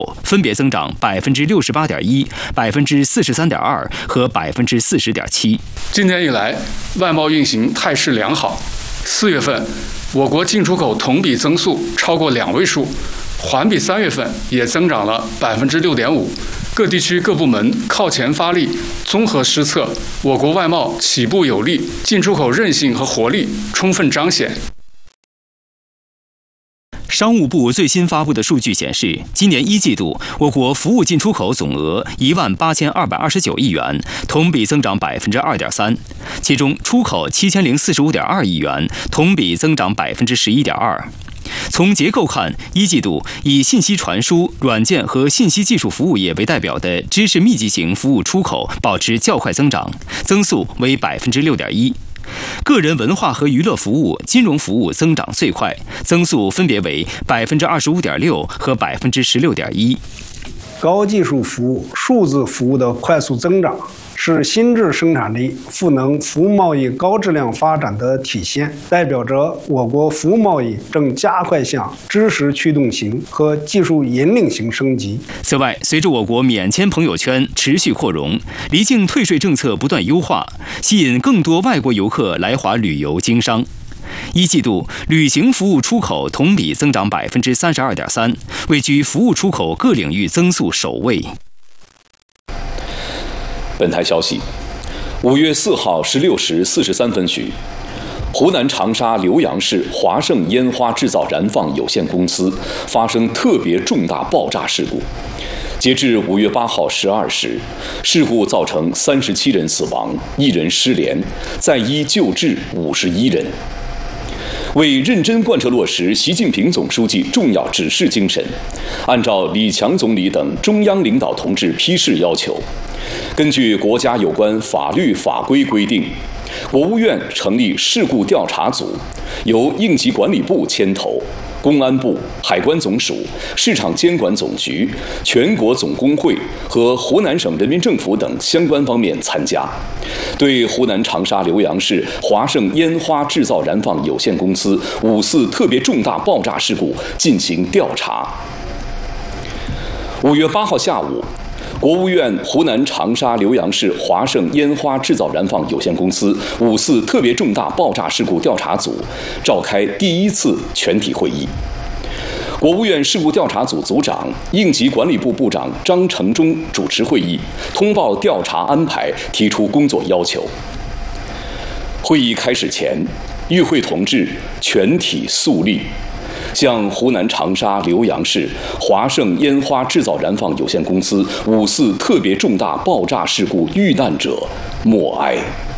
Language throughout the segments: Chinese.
分别增长68.1%、43.2%和40.7%。 今年以来，外贸运行态势良好。4月份，我国进出口同比增速超过2位数，环比3月份也增长了6.5%。各地区各部门靠前发力，综合施策，我国外贸起步有力，进出口韧性和活力充分彰显。 商务部最新发布的数据显示，今年1季度，我国服务进出口总额18229亿元，同比增长2.3%，其中出口7045.2亿元，同比增长11.2%。从结构看，1季度以信息传输、软件和信息技术服务业为代表的知识密集型服务出口保持较快增长，增速为6.1%。个人文化和娱乐服务、金融服务增长最快，增速分别为25.6%和16.1%。 高技术服务、数字服务的快速增长，是新质生产力赋能服务贸易高质量发展的体现，代表着我国服务贸易正加快向知识驱动型和技术引领型升级。 此外，随着我国免签朋友圈持续扩容，离境退税政策不断优化，吸引更多外国游客来华旅游经商。1季度旅行服务出口同比增长32.3%，位居服务出口各领域增速首位。 本台消息，5月4号16时43分许，湖南长沙浏阳市华盛烟花制造燃放有限公司发生特别重大爆炸事故。截至5月8号12时，事故造成37人死亡，1人失联，在医救治51人。为认真贯彻落实习近平总书记重要指示精神，按照李强总理等中央领导同志批示要求，根据国家有关法律法规规定，国务院成立事故调查组，由应急管理部牵头，公安部、海关总署、市场监管总局、全国总工会和湖南省人民政府等相关方面参加，对湖南长沙浏阳市华盛烟花制造燃放有限公司5次特别重大爆炸事故进行调查。5月8号下午，国务院湖南长沙浏阳市华盛烟花制造燃放有限公司5次特别重大爆炸事故调查组召开第1次全体会议。国务院事故调查组组长、应急管理部部长张成忠主持会议，通报调查安排，提出工作要求。会议开始前，与会同志全体肃立，向湖南长沙浏阳市华盛烟花制造燃放有限公司5次特别重大爆炸事故遇难者默哀。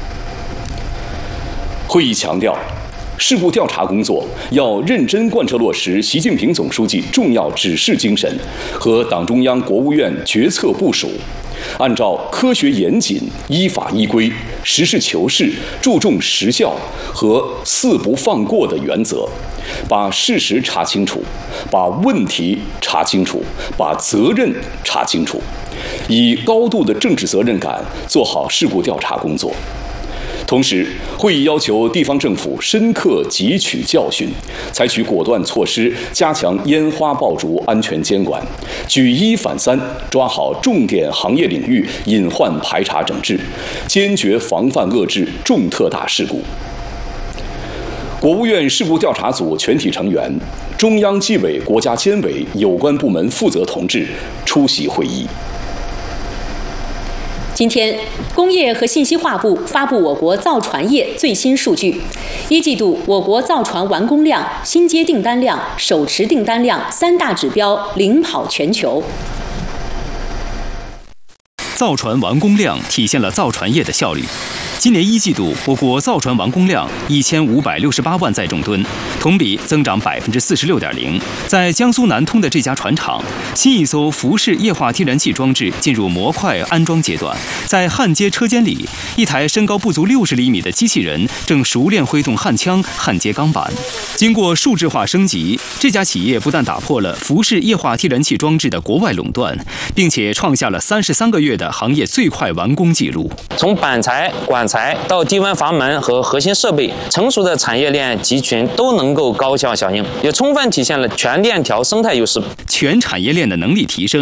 会议强调，事故调查工作要认真贯彻落实习近平总书记重要指示精神和党中央、国务院决策部署，按照科学严谨、依法依规、实事求是、注重实效和4不放过的原则，把事实查清楚，把问题查清楚，把责任查清楚，以高度的政治责任感做好事故调查工作。同时，会议要求地方政府深刻汲取教训，采取果断措施，加强烟花爆竹安全监管，举1反3，抓好重点行业领域隐患排查整治，坚决防范遏制重特大事故。国务院事故调查组全体成员、中央纪委国家监委有关部门负责同志出席会议。 今天，工业和信息化部发布我国造船业最新数据。1季度，我国造船完工量、新接订单量、手持订单量3大指标领跑全球。 造船完工量体现了造船业的效率。今年1季度，我国造船完工量1568万载重吨，同比增长46.0%。在江苏南通的这家船厂，新一艘浮式液化天然气装置进入模块安装阶段，在焊接车间里，一台身高不足60厘米的机器人正熟练挥动焊枪焊接钢板。经过数字化升级，这家企业不但打破了浮式液化天然气装置的国外垄断，并且创下了33个月的行业最快完工纪录。 从板材、管管材到低温阀门和核心设备，成熟的产业链集群都能够高效响应，也充分体现了全链条生态优势。 全产业链的能力提升